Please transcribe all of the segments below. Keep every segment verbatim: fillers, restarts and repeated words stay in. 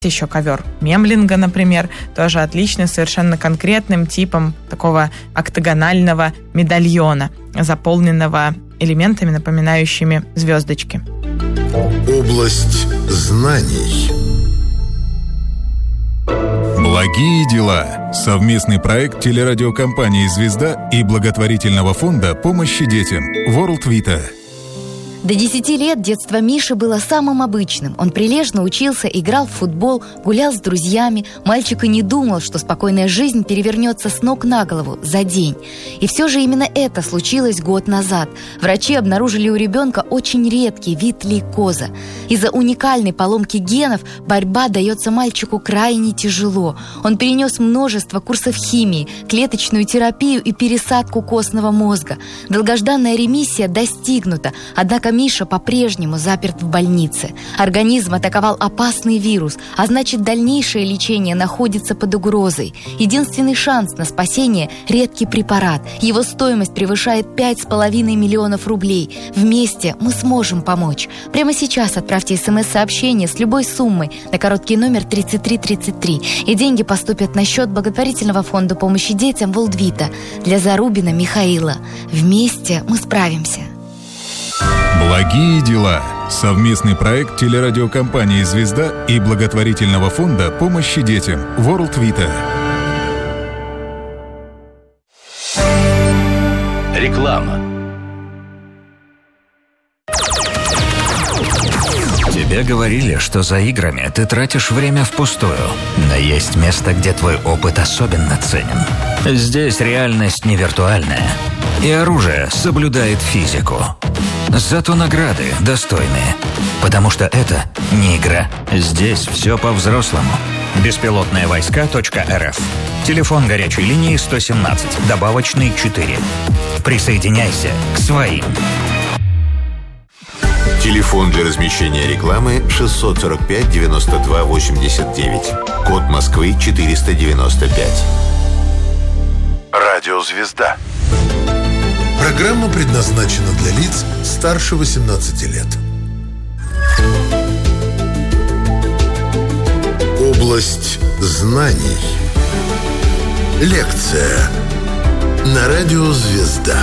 Еще ковер Мемлинга, например, тоже отличный, совершенно конкретным типом такого октагонального медальона, заполненного элементами, напоминающими звездочки. Область знаний. Благие дела. Совместный проект телерадиокомпании «Звезда» и благотворительного фонда помощи детям World Vita. До десяти лет детство Миши было самым обычным. Он прилежно учился, играл в футбол, гулял с друзьями. Мальчик и не думал, что спокойная жизнь перевернется с ног на голову за день. И все же именно это случилось год назад. Врачи обнаружили у ребенка очень редкий вид лейкоза. Из-за уникальной поломки генов борьба дается мальчику крайне тяжело. Он перенес множество курсов химии, клеточную терапию и пересадку костного мозга. Долгожданная ремиссия достигнута, однако Миша по-прежнему заперт в больнице. Организм атаковал опасный вирус, а значит, дальнейшее лечение находится под угрозой. Единственный шанс на спасение – редкий препарат. Его стоимость превышает пять с половиной миллионов рублей. Вместе мы сможем помочь. Прямо сейчас отправьте смс-сообщение с любой суммой на короткий номер тридцать три тридцать три, и деньги поступят на счет благотворительного фонда помощи детям World Vita для Зарубина Михаила. Вместе мы справимся. Благие дела. Совместный проект телерадиокомпании «Звезда» и благотворительного фонда помощи детям World Vita. Реклама. Тебе говорили, что за играми ты тратишь время впустую. Но есть место, где твой опыт особенно ценен. Здесь реальность не виртуальная. И оружие соблюдает физику. Зато награды достойные. Потому что это не игра. Здесь все по-взрослому. беспилотные войска точка эр эф. Телефон горячей линии сто семнадцать, добавочный четыре. Присоединяйся к своим. Телефон для размещения рекламы шестьсот сорок пять девяносто два восемьдесят девять. Код Москвы четыреста девяносто пять. Радио «Звезда». Программа предназначена для лиц старше восемнадцати лет. Область знаний. Лекция на радио «Звезда».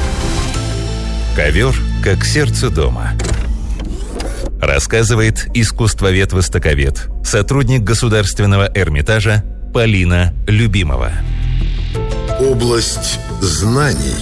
Ковер как сердце дома. Рассказывает искусствовед-востоковед, сотрудник Государственного Эрмитажа Полина Любимова. Область знаний.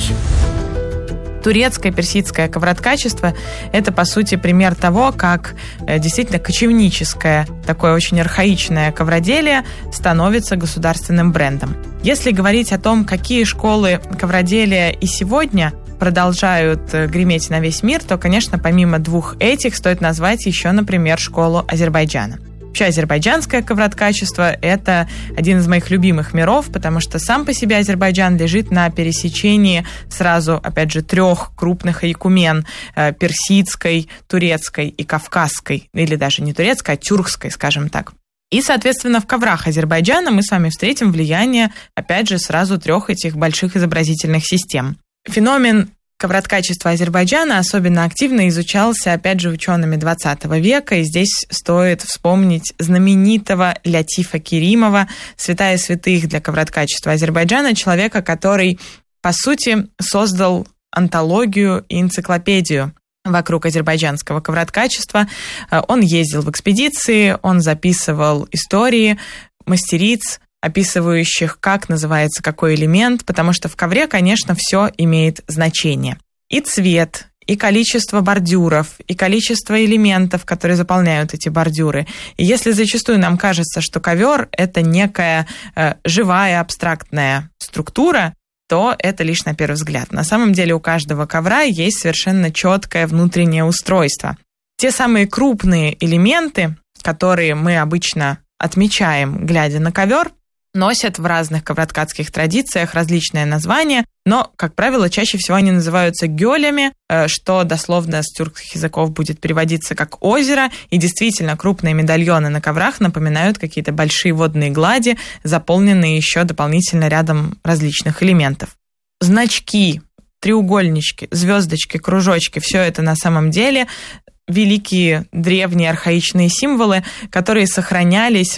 Турецкое персидское ковроткачество – это, по сути, пример того, как действительно кочевническое, такое очень архаичное ковроделие становится государственным брендом. Если говорить о том, какие школы ковроделия и сегодня продолжают греметь на весь мир, то, конечно, помимо двух этих стоит назвать еще, например, школу Азербайджана. Вообще, азербайджанское ковроткачество – это один из моих любимых миров, потому что сам по себе Азербайджан лежит на пересечении сразу, опять же, трех крупных айкумен – персидской, турецкой и кавказской, или даже не турецкой, а тюркской, скажем так. И, соответственно, в коврах Азербайджана мы с вами встретим влияние, опять же, сразу трех этих больших изобразительных систем. Феномен ковроткачество Азербайджана особенно активно изучался, опять же, учеными двадцатого века, и здесь стоит вспомнить знаменитого Лятифа Керимова, святая святых для ковроткачества Азербайджана, человека, который, по сути, создал антологию и энциклопедию вокруг азербайджанского ковроткачества. Он ездил в экспедиции, он записывал истории мастериц, описывающих, как называется какой элемент, потому что в ковре, конечно, все имеет значение. И цвет, и количество бордюров, и количество элементов, которые заполняют эти бордюры. И если зачастую нам кажется, что ковер – это некая э, живая, абстрактная структура, то это лишь на первый взгляд. На самом деле у каждого ковра есть совершенно четкое внутреннее устройство. Те самые крупные элементы, которые мы обычно отмечаем, глядя на ковер, носят в разных ковроткацких традициях различные названия, но, как правило, чаще всего они называются гёлями, что дословно с тюркских языков будет переводиться как «озеро», и действительно крупные медальоны на коврах напоминают какие-то большие водные глади, заполненные еще дополнительно рядом различных элементов. Значки, треугольнички, звездочки, кружочки – все это на самом деле великие древние архаичные символы, которые сохранялись